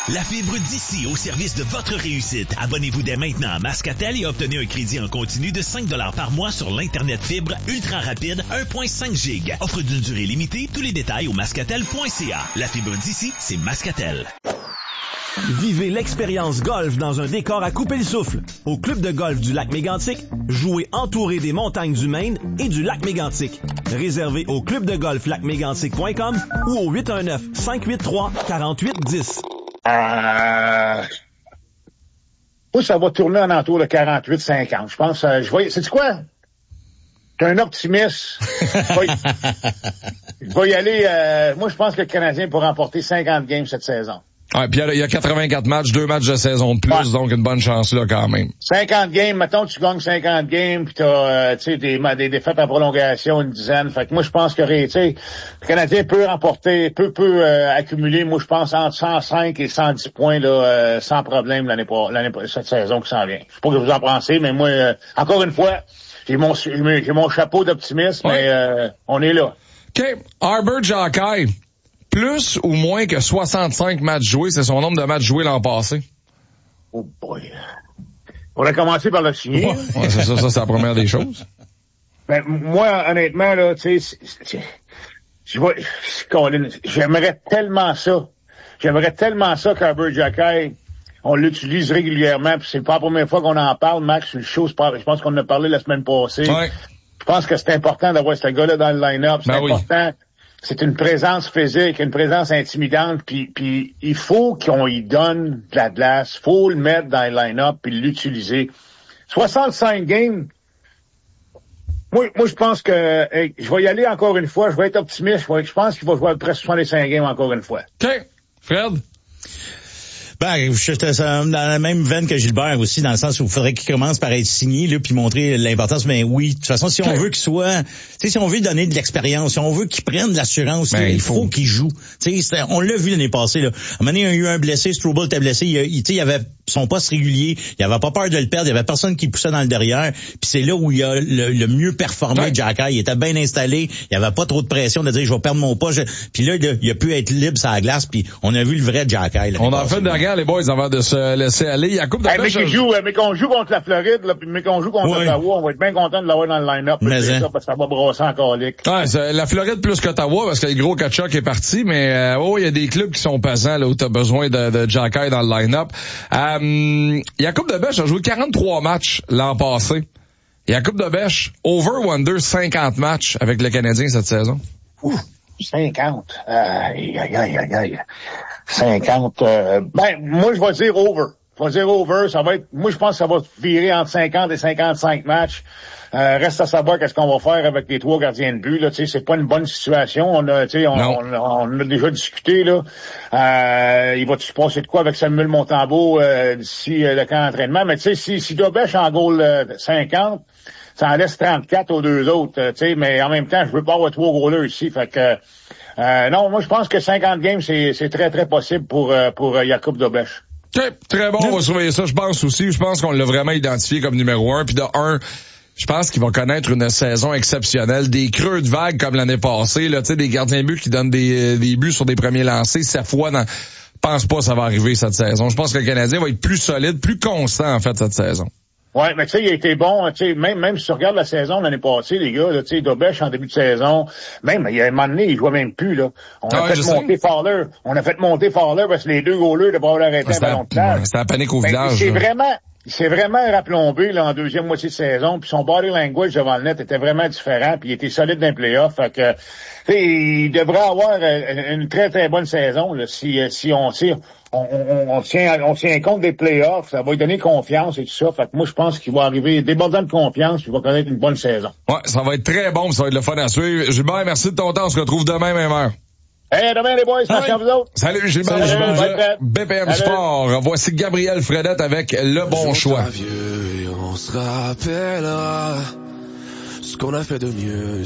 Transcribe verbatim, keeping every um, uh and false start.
La fibre d'ici au service de votre réussite. Abonnez-vous dès maintenant à Mascatel et obtenez un crédit en continu de cinq dollars par mois sur l'Internet fibre ultra rapide un virgule cinq giga. Offre d'une durée limitée. Tous les détails au mascatel point c a. La fibre d'ici, c'est Mascatel. Vivez l'expérience golf dans un décor à couper le souffle. Au club de golf du lac Mégantic, jouez entouré des montagnes du Maine et du lac Mégantic. Réservé au club de golf lac mégantic point com ou au huit un neuf, cinq huit trois, quatre huit un zéro. Euh... Moi, ça va tourner en entour de quarante-huit cinquante. Je pense, euh, je vais, sais-tu quoi? T'es un optimiste. Je vais, je vais y aller, euh, moi, je pense que le Canadien pourra remporter cinquante games cette saison. Ouais, puis il y a quatre-vingt-quatre matchs, deux matchs de saison de plus, ouais. Donc une bonne chance là quand même. cinquante games, mettons tu gagnes cinquante games, puis t'as euh, tu sais des, des défaites en prolongation, une dizaine. Fait que moi je pense que tu sais le Canadien peut remporter, peut peut euh, accumuler, moi je pense entre cent cinq et cent dix points là euh, sans problème l'année l'année cette saison qui s'en vient. Je sais pas ce que vous en pensez, mais moi euh, encore une fois, j'ai mon j'ai mon chapeau d'optimisme, ouais. Mais euh, on est là. OK, Arber Xhekaj. Plus ou moins que soixante-cinq matchs joués, c'est son nombre de matchs joués l'an passé. Oh boy. On a commencé par le signer. Ouais, ouais, c'est ça, ça c'est la première des choses. Ben, moi, honnêtement, là, tu sais, je vois, j'aimerais tellement ça. J'aimerais tellement ça qu'Arber Xhekaj, on l'utilise régulièrement, puis c'est pas la première fois qu'on en parle, Max, c'est une chose, je pense qu'on en a parlé la semaine passée. Ouais. Je pense que c'est important d'avoir ce gars-là dans le line-up, c'est ben important. Oui. C'est une présence physique, une présence intimidante, puis, puis il faut qu'on y donne de la glace, faut le mettre dans le line-up puis l'utiliser. soixante-cinq games, moi, moi je pense que hey, je vais y aller encore une fois, je vais être optimiste, je, vais, je pense qu'il va jouer à près soixante-cinq games encore une fois. OK. Fred? Ben, je suis dans la même veine que Gilbert aussi, dans le sens où il faudrait qu'il commence par être signé, là, puis montrer l'importance. Mais oui, de toute façon, si on veut qu'il soit, tu sais, si on veut donner de l'expérience, si on veut qu'il prenne de l'assurance, ben, il faut, faut qu'il joue. Tu sais, on l'a vu l'année passée, là. À un moment donné, il y a eu un blessé, Struble était blessé, il, il, il avait son poste régulier, il avait pas peur de le perdre, il y avait personne qui poussait dans le derrière, puis c'est là où il a le, le mieux performé, ouais. Xhekaj. Il était bien installé, il y avait pas trop de pression de dire, je vais perdre mon poste. Puis là, il a pu être libre sur la glace, puis on a vu le vrai Xhekaj. On en fait une dernière, les boys, avant de se laisser aller. Il y a coupe de hey, mais, je... joue, mais qu'on joue contre la Floride, là, puis mais qu'on joue contre ouais. Ottawa, on va être bien content de l'avoir dans le line-up. Mais ça, parce que ça va brosser encore lick. Ouais, c'est la Floride plus qu'Ottawa, parce que le gros Tkachuk est parti, mais euh, oh, il y a des clubs qui sont pesants là où t'as besoin de, de Xhekaj dans le line-up. Euh, Jakub Dobeš a joué quarante-trois matchs l'an passé. Jakub Dobeš, over-under cinquante matchs avec le Canadien cette saison. Ouf, cinquante. Aïe, aïe, aïe, aïe, aïe. cinquante. Euh, ben, moi, je vais dire over. Je vais dire over. Ça va être, moi, je pense que ça va virer entre cinquante et cinquante-cinq matchs. Euh, reste à savoir qu'est-ce qu'on va faire avec les trois gardiens de but, là. Tu sais, c'est pas une bonne situation. On a, tu sais, on, on, on a déjà discuté, là. Euh, il va se passer de quoi avec Samuel Montembeault, euh, d'ici euh, le camp d'entraînement. Mais tu sais, si, si Dobeš en goal euh, cinquante, ça en laisse trente-quatre aux deux autres, euh, tu sais, mais en même temps, je veux pas avoir trois goalers ici. Fait que, euh, non, moi, je pense que cinquante games, c'est, c'est très, très possible pour, euh, pour euh, Jakub Dobeš. Okay, très bon, on va surveiller ça, je pense aussi. Je pense qu'on l'a vraiment identifié comme numéro un. Puis de un, je pense qu'il va connaître une saison exceptionnelle. Des creux de vague comme l'année passée, là, tu sais, des gardiens de but qui donnent des, des buts sur des premiers lancers. Cette fois, dans, je pense pas que ça va arriver cette saison. Je pense que le Canadien va être plus solide, plus constant, en fait, cette saison. Ouais, mais tu sais, il a été bon, tu sais, même, même si tu regardes la saison de l'année passée, les gars, tu sais, Dobeš en début de saison, même, il y a un moment donné, il jouait même plus, là. On a ah, fait monter Fowler. On a fait monter Fowler parce que les deux goalers de pas arrêter un ballon de plage. C'était la panique au ben, village. C'est vraiment, c'est vraiment rapplombé, là, en deuxième moitié de saison, puis son body language devant le net était vraiment différent, puis il était solide dans les playoffs, fait que, tu sais, il devrait avoir une très, très bonne saison, là, si, si on tire. On, on, on tient, on tient compte des playoffs, ça va lui donner confiance et tout ça. Fait que moi, je pense qu'il va arriver débordant de confiance, puis il va connaître une bonne saison. Ouais, ça va être très bon, ça va être le fun à suivre. Gilbert, merci de ton temps. On se retrouve demain, même heure. Hey, demain, les boys. Merci à vous autres. Salut, Gilbert. Salut, Gilbert. B P M Salut. Sport. Voici Gabriel Fredette avec le bon choix. Vieux, on se rappellera ce qu'on a fait de mieux.